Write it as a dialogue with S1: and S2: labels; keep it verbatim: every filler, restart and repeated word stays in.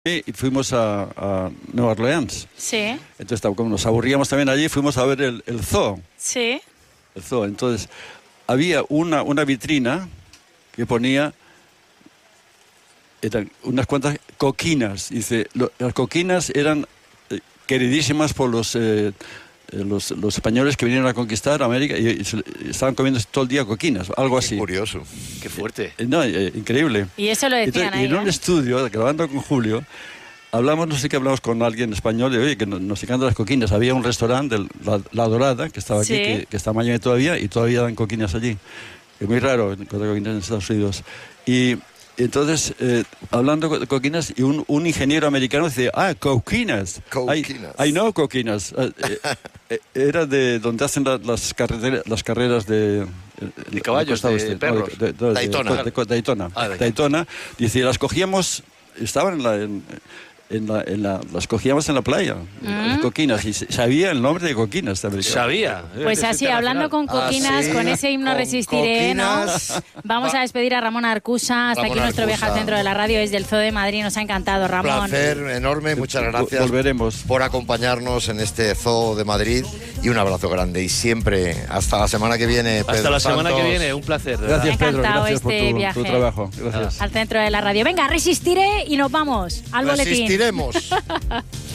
S1: Y fuimos a, a Nueva Orleans.
S2: Sí.
S1: Entonces, como nos aburríamos también allí, fuimos a ver el, el zoo.
S2: Sí.
S1: El zoo. Entonces, había una, una vitrina que ponía eran unas cuantas coquinas. Dice, lo, las coquinas eran eh, queridísimas por los, eh, los, los españoles que vinieron a conquistar América y, y, se, y estaban comiendo todo el día coquinas, algo así.
S3: Qué curioso.
S4: Qué fuerte.
S1: Eh, no, eh, increíble.
S2: Y eso lo decían
S1: Entonces,
S2: ahí,
S1: y en un
S2: ¿eh?
S1: estudio, grabando con Julio, hablamos, no sé qué hablamos con alguien español, de oye, que nos, nos encantan las coquinas. Había un restaurante, el, la, la Dorada, que estaba aquí,
S2: Sí.
S1: que, que está en Miami todavía, y todavía dan coquinas allí. Es muy raro encontrar coquinas en Estados Unidos. Y entonces, eh, hablando de coquinas, y un, un ingeniero americano dice, ah, coquinas.
S3: Coquinas.
S1: Ay, no, coquinas. Eh, eh, era de donde hacen la, las, carreteras, las carreras de...
S4: De caballos, de
S1: este,
S4: perros.
S1: No, de, de, de,
S3: Daytona.
S1: De, de, de, Daytona.
S4: Ah, Daytona.
S1: Daytona. Dice, las cogíamos, estaban en la... En, En la, en la, las cogíamos en la playa,
S2: Mm.
S1: las coquinas, y sabía el nombre de coquinas también.
S4: Sabía.
S2: Pues
S4: Es
S2: así,
S4: internacional.
S2: hablando con coquinas,
S3: Ah, sí,
S2: con ese himno
S3: con
S2: resistiré, ¿no?
S3: coquinas.
S2: Vamos a despedir a Ramón Arcusa. Hasta
S3: Ramón
S2: aquí nuestro viaje al
S3: Arcusa.
S2: centro de la radio desde el Zoo de Madrid. Nos ha encantado,
S3: Un
S2: Ramón.
S3: placer enorme, muchas gracias
S1: Volveremos.
S3: por acompañarnos en este Zoo de Madrid y un abrazo grande y siempre hasta la semana que viene.
S4: Hasta
S3: Pedro
S4: la semana que
S3: Santos.
S4: viene, un placer. de verdad.
S1: Gracias,
S2: Me ha
S1: Pedro,
S2: encantado
S1: gracias por
S2: este
S1: tu,
S2: viaje.
S1: tu trabajo. Gracias.
S2: Al centro de la radio. Venga, resistiré y nos vamos al boletín.
S3: Resistiremos.